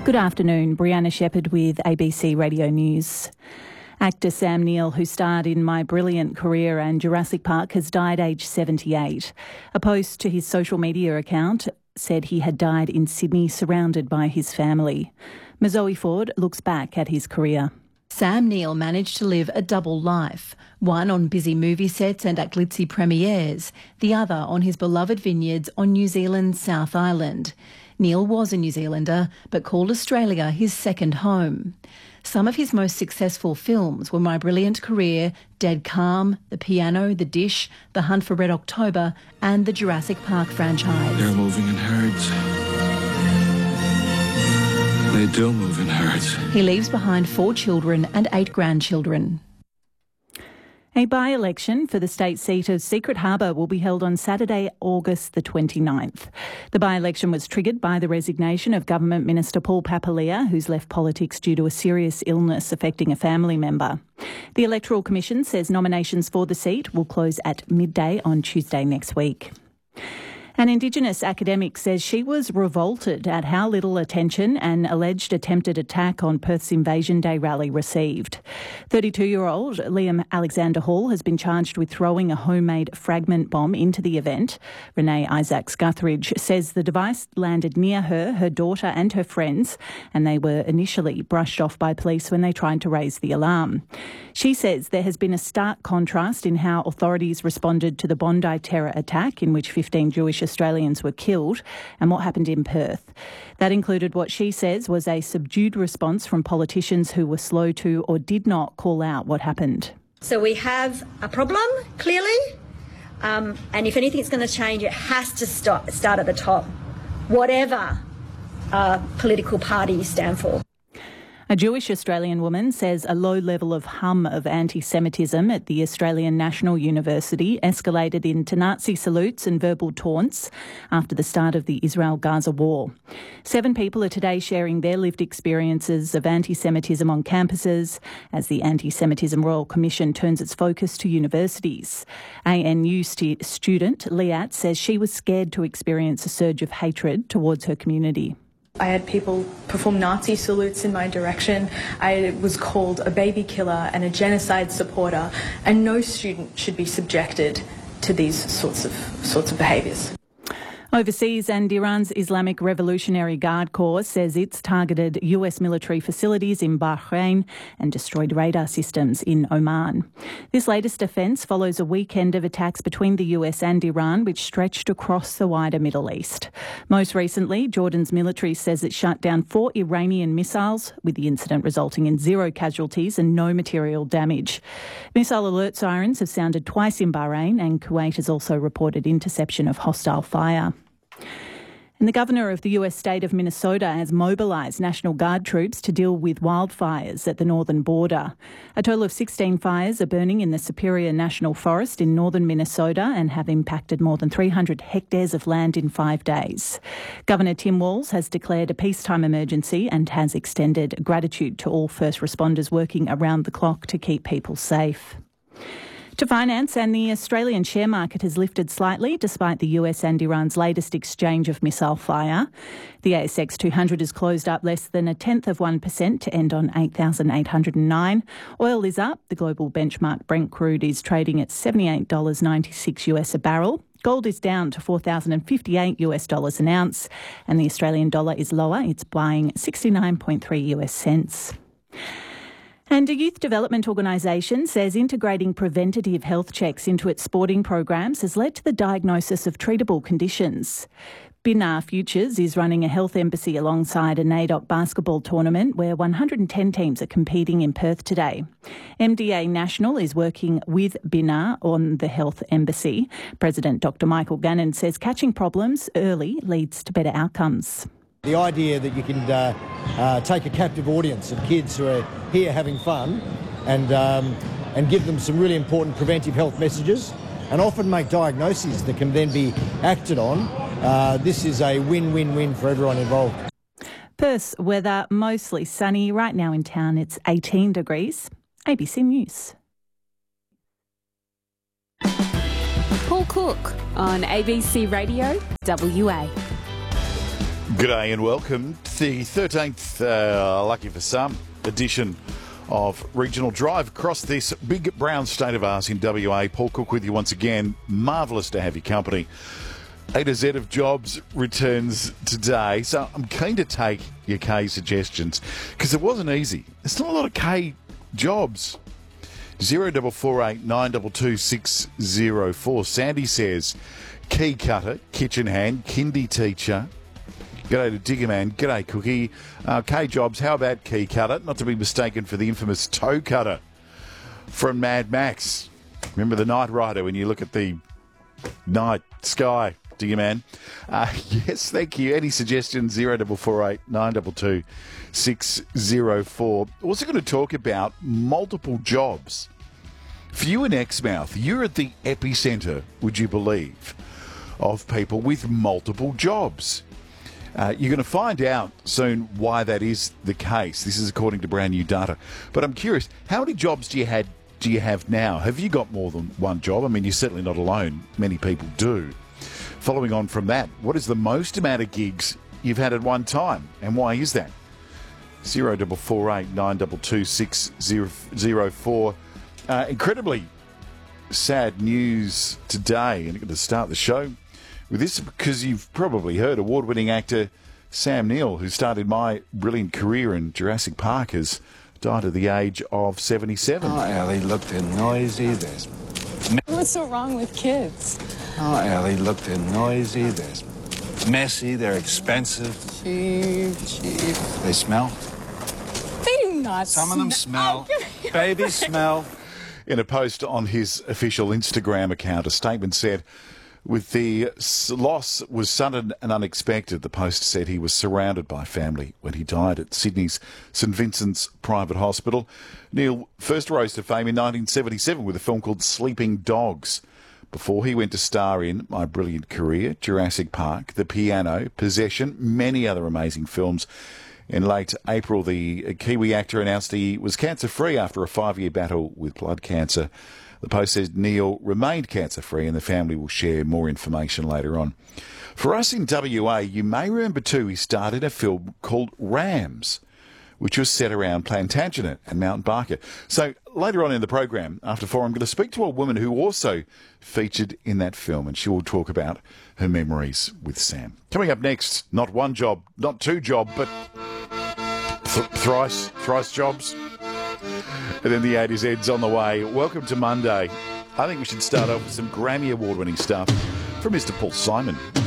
Good afternoon, Brianna Shepherd with ABC Radio News. Actor Sam Neill, who starred in My Brilliant Career and Jurassic Park, has died aged 78. A post to his social media account said he had died in Sydney surrounded by his family. Mazoe Ford looks back at his career. Sam Neill managed to live a double life, one on busy movie sets and at glitzy premieres, the other on his beloved vineyards on New Zealand's South Island. Neill was a New Zealander, but called Australia his second home. Some of his most successful films were My Brilliant Career, Dead Calm, The Piano, The Dish, The Hunt for Red October and the Jurassic Park franchise. They're moving in herds. They do move in herds. He leaves behind 4 children and 8 grandchildren. A by-election for the state seat of Secret Harbour will be held on Saturday, August the 29th. The by-election was triggered by the resignation of Government Minister Paul Papalia, who's left politics due to a serious illness affecting a family member. The Electoral Commission says nominations for the seat will close at midday on Tuesday next week. An Indigenous academic says she was revolted at how little attention an alleged attempted attack on Perth's Invasion Day rally received. 32-year-old Liam Alexander Hall has been charged with throwing a homemade fragment bomb into the event. Renee Isaacs-Guthridge says the device landed near her, her daughter and her friends, and they were initially brushed off by police when they tried to raise the alarm. She says there has been a stark contrast in how authorities responded to the Bondi terror attack, in which 15 Jewish Australians were killed, and what happened in Perth. That included what she says was a subdued response from politicians who were slow to or did not call out what happened. So we have a problem, clearly, and if anything's going to change, it has to start at the top, whatever political party you stand for. A Jewish Australian woman says a low level of hum of anti-Semitism at the Australian National University escalated into Nazi salutes and verbal taunts after the start of the Israel-Gaza war. 7 people are today sharing their lived experiences of anti-Semitism on campuses as the Anti-Semitism Royal Commission turns its focus to universities. ANU student Liat says she was scared to experience a surge of hatred towards her community. I had people perform Nazi salutes in my direction. I was called a baby killer and a genocide supporter, and no student should be subjected to these sorts of behaviours. Overseas, and Iran's Islamic Revolutionary Guard Corps says it's targeted US military facilities in Bahrain and destroyed radar systems in Oman. This latest offence follows a weekend of attacks between the US and Iran, which stretched across the wider Middle East. Most recently, Jordan's military says it shut down 4 Iranian missiles, with the incident resulting in 0 casualties and no material damage. Missile alert sirens have sounded twice in Bahrain, and Kuwait has also reported interception of hostile fire. And the governor of the US state of Minnesota has mobilised National Guard troops to deal with wildfires at the northern border. A total of 16 fires are burning in the Superior National Forest in northern Minnesota and have impacted more than 300 hectares of land in 5 days. Governor Tim Walz has declared a peacetime emergency and has extended gratitude to all first responders working around the clock to keep people safe. To finance, and the Australian share market has lifted slightly despite the US and Iran's latest exchange of missile fire. The ASX 200 is closed up less than 0.1% to end on 8,809. Oil is up. The global benchmark Brent crude is trading at $78.96 US a barrel. Gold is down to $4,058 US dollars an ounce, and the Australian dollar is lower. It's buying 69.3 US cents. And a youth development organisation says integrating preventative health checks into its sporting programs has led to the diagnosis of treatable conditions. Binar Futures is running a health embassy alongside a NAIDOC basketball tournament where 110 teams are competing in Perth today. MDA National is working with Binar on the health embassy. President Dr Michael Gannon says catching problems early leads to better outcomes. The idea that you can take a captive audience of kids who are here having fun and give them some really important preventive health messages and often make diagnoses that can then be acted on, this is a win-win-win for everyone involved. Perth's weather mostly sunny. Right now in town it's 18 degrees. ABC News. Paul Cook on ABC Radio WA. G'day and welcome to the 13th, lucky for some, edition of Regional Drive across this big brown state of ours in WA. Paul Cook with you once again. Marvellous to have your company. A to Z of Jobs returns today, so I'm keen to take your K suggestions because it wasn't easy. There's not a lot of K jobs. 0448 922 604. Sandy says, key cutter, kitchen hand, kindy teacher. G'day to Diggerman. G'day, Cookie. K Jobs, how about key cutter? Not to be mistaken for the infamous toe cutter from Mad Max. Remember the Night Rider when you look at the night sky, Diggerman? Yes, thank you. Any suggestions? 0448 922 604. Also going to talk about multiple jobs. For you in Exmouth, you're at the epicentre, would you believe, of people with multiple jobs. You're going to find out soon why that is the case. This is according to brand new data. But I'm curious, how many jobs do you have now? Have you got more than one job? I mean, you're certainly not alone. Many people do. Following on from that, what is the most amount of gigs you've had at one time? And why is that? 0448 922 604. Incredibly sad news today. And I'm going to start the show with this because you've probably heard award-winning actor Sam Neill, who started my brilliant career in Jurassic Park, has died at the age of 77. Oh, Ellie, look, they're noisy. There's... What's so wrong with kids? Oh, Ellie, look, they're noisy. There's messy. They're expensive. Cheap. They smell. They do not. Some of them smell. Babies smell. In a post on his official Instagram account, a statement said, with the loss was sudden and unexpected. The post said he was surrounded by family when he died at Sydney's St Vincent's Private Hospital. Neill first rose to fame in 1977 with a film called Sleeping Dogs, before he went to star in My Brilliant Career, Jurassic Park, The Piano, Possession, many other amazing films. In late April, the Kiwi actor announced he was cancer-free after a 5-year battle with blood cancer. The post says Neill remained cancer-free and the family will share more information later on. For us in WA, you may remember too, he starred in a film called Rams, which was set around Plantagenet and Mount Barker. So later on in the program, after 4, I'm going to speak to a woman who also featured in that film, and she will talk about her memories with Sam. Coming up next, not one job, not two job, but thrice jobs. And then the A to Z's on the way. Welcome to Monday. I think we should start off with some Grammy Award-winning stuff from Mr. Paul Simon.